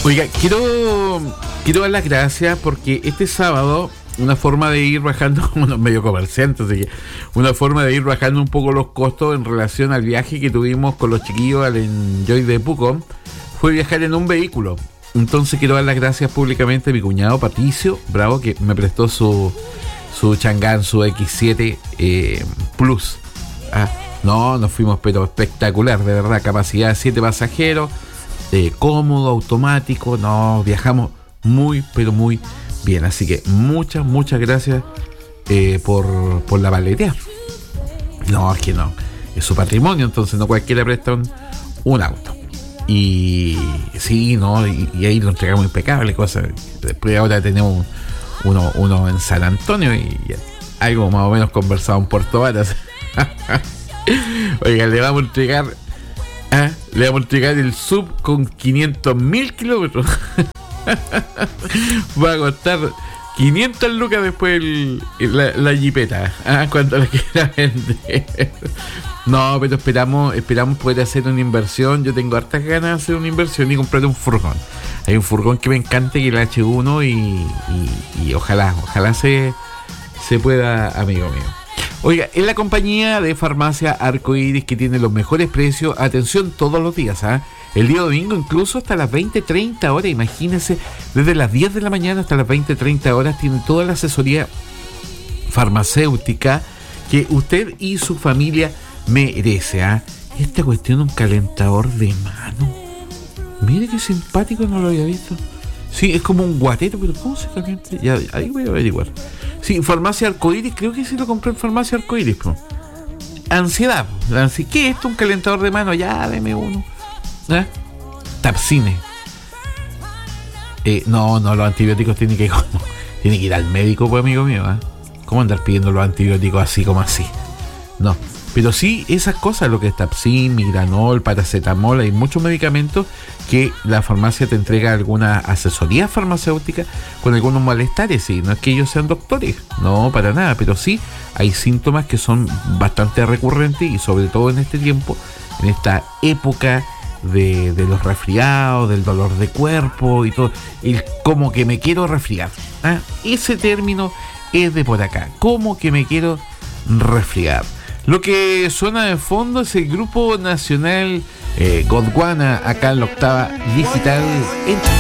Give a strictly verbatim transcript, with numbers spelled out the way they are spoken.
Oiga, quiero, quiero dar las gracias porque este sábado una forma de ir bajando, bueno, medio comerciante, así que una forma de ir bajando un poco los costos en relación al viaje que tuvimos con los chiquillos al Enjoy de Pucón fue viajar en un vehículo. Entonces quiero dar las gracias públicamente a mi cuñado Patricio Bravo, que me prestó su su Chang'an, su equis siete eh, Plus. Ah, no, nos fuimos pero espectacular, de verdad, capacidad de siete pasajeros, eh, cómodo, automático, no, viajamos muy, pero muy bien, así que muchas, muchas gracias eh, por, por la valeria. No, es que no, es su patrimonio, entonces no cualquiera presta un, un auto. Y sí, no, y, y ahí lo entregamos impecable, cosas. Después ahora tenemos un, uno, uno en San Antonio y, y algo más o menos conversado en Puerto Varas. Oiga, le vamos a entregar, ¿ah? le vamos a entregar el sub con quinientos mil kilómetros. Va a costar quinientas lucas después el, la, la jipeta, ¿ah? Cuando la quiera vender. No, pero esperamos esperamos poder hacer una inversión. Yo tengo hartas ganas de hacer una inversión y comprar un furgón. Hay un furgón que me encanta, que es el hache uno, y, y, y ojalá, ojalá se, se pueda, amigo mío. Oiga, en la compañía de farmacia Arcoiris, que tiene los mejores precios, atención todos los días, ¿ah? El día domingo incluso hasta las veinte treinta horas, imagínense, desde las diez de la mañana hasta las veinte treinta horas tienen toda la asesoría farmacéutica que usted y su familia merece, ¿ah? Esta cuestión de un calentador de mano, mire qué simpático, no lo había visto. Sí, es como un guatero, pero ¿cómo se calienta? Ya, ahí voy a averiguar. Sí, farmacia Arcoiris, creo que sí lo compré en farmacia Arcoiris, po. Ansiedad, ansi- ¿qué es esto? Un calentador de mano, ya, deme uno. ¿Eh? Tapsine. Eh, no, no, los antibióticos tienen que, no, tienen que ir al médico, pues, amigo mío, ¿eh? ¿Cómo andar pidiendo los antibióticos así como así? No. Pero sí, esas cosas, lo que es Tapsin, Migranol, paracetamol, hay muchos medicamentos que la farmacia te entrega alguna asesoría farmacéutica con algunos malestares. Y no es que ellos sean doctores, no, para nada, pero sí hay síntomas que son bastante recurrentes y sobre todo en este tiempo, en esta época de, de los resfriados, del dolor de cuerpo y todo, el como que me quiero resfriar, ¿eh? Ese término es de por acá, como que me quiero resfriar. Lo que suena de fondo es el grupo nacional eh, Gondwana, acá en la octava digital en